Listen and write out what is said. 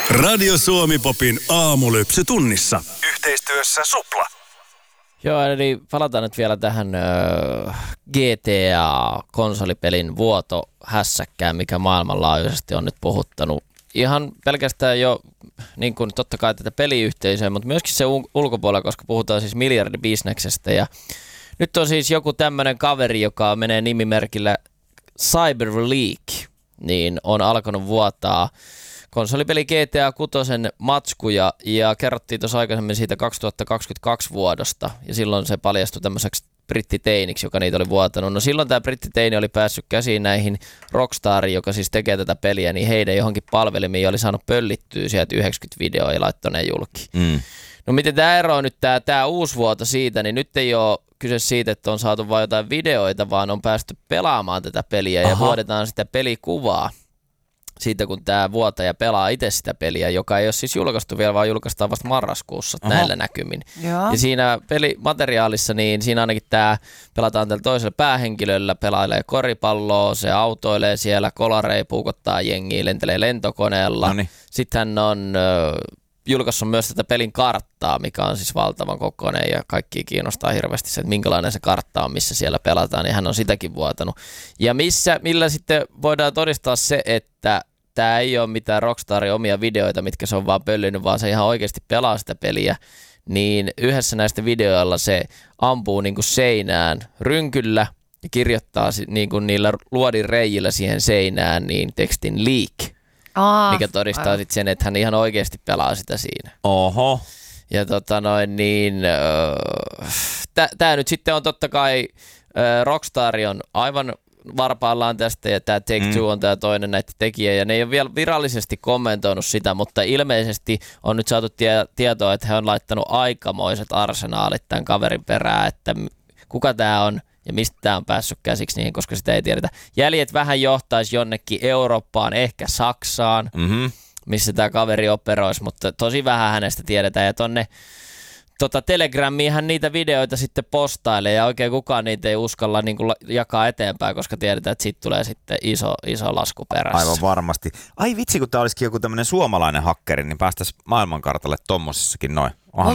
Radio Suomi Popin aamulypsy tunnissa. Yhteistyössä Supla. Joo, eli palataan nyt vielä tähän GTA-konsolipelin vuotohässäkkään, mikä maailmanlaajuisesti on nyt puhuttanut. Ihan pelkästään jo niin kuin totta kai tätä peliyhteisöä, mutta myöskin se ulkopuolella, koska puhutaan siis miljardibisneksestä. Ja nyt on siis joku tämmöinen kaveri, joka menee nimimerkillä CyberLeak, niin on alkanut vuotaa konsolipeli GTA 6 matskuja ja kerrottiin tuossa aikaisemmin siitä 2022 vuodosta ja silloin se paljastui tämmöiseksi brittiteiniksi, joka niitä oli vuotanut. No silloin tämä brittiteini oli päässyt käsiin näihin Rockstariin, joka siis tekee tätä peliä, niin heidän johonkin palvelimiin oli saanut pöllittyä sieltä 90 videoa ja laittoi ne julki. No miten tämä ero on nyt tämä uusi vuoto siitä, niin nyt ei ole kyse siitä, että on saatu vain jotain videoita, vaan on päästy pelaamaan tätä peliä ja vuodetaan sitä pelikuvaa siitä, kun tämä vuotaja pelaa itse sitä peliä, joka ei ole siis julkaistu vielä, vaan julkaistaan vasta marraskuussa näillä näkymin. Joo. Ja siinä pelimateriaalissa, niin siinä ainakin tämä pelataan tällä toisella päähenkilöllä, pelailee koripalloa, se autoilee siellä, kolarei puukottaa jengiä, lentelee lentokoneella. Noniin. Sitten hän on julkaissut myös tätä pelin karttaa, mikä on siis valtavan kokoinen ja kaikki kiinnostaa hirveästi se, että minkälainen se kartta on, missä siellä pelataan, niin hän on sitäkin vuotanut. Ja millä sitten voidaan todistaa se, että tämä ei ole mitään Rockstarin omia videoita, mitkä se on vaan pöllinyt, vaan se ihan oikeasti pelaa sitä peliä, niin yhdessä näistä videoilla se ampuu niin kuin seinään rynkyllä ja kirjoittaa niin kuin niillä luodin reijillä siihen seinään niin tekstin leak. Mikä todistaa sitten sen, että hän ihan oikeasti pelaa sitä siinä. Oho. Ja tämä nyt sitten on totta kai, Rockstar on aivan varpaillaan tästä ja tämä Take-Two on tämä toinen näitä tekijä ja ne ei ole vielä virallisesti kommentoinut sitä, mutta ilmeisesti on nyt saatu tietoa, että he on laittanut aikamoiset arsenaalit tämän kaverin perään, että kuka tämä on ja mistä tämä on päässyt käsiksi niihin, koska sitä ei tiedetä. Jäljet vähän johtaisi jonnekin Eurooppaan, ehkä Saksaan, missä tämä kaveri operoisi, mutta tosi vähän hänestä tiedetään. Ja tonne Telegramiinhan niitä videoita sitten postailee ja oikein kukaan niitä ei uskalla niin kuin jakaa eteenpäin, koska tiedetään, että siitä tulee sitten iso lasku perässä. Aivan varmasti. Ai vitsi, kun tämä olisikin joku tämmöinen suomalainen hakkeri, niin päästäisiin maailmankartalle tommosessakin noin.